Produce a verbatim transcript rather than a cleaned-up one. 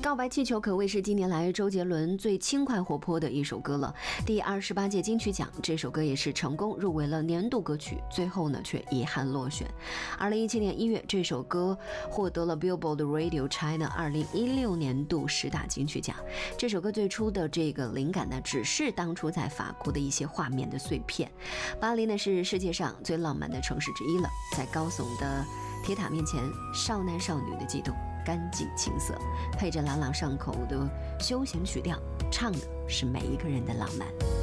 告白气球可谓是近年来周杰伦最轻快活泼的一首歌了。第二十八届金曲奖，这首歌也是成功入围了年度歌曲，最后呢却遗憾落选。二零一七年一月，这首歌获得了 Billboard Radio China 二零一六年度十大金曲奖。这首歌最初的这个灵感呢，只是当初在法国的一些画面的碎片。巴黎呢是世界上最浪漫的城市之一了，在高耸的铁塔面前，少男少女的悸动干净青涩，配着朗朗上口的休闲曲调，唱的是每一个人的浪漫。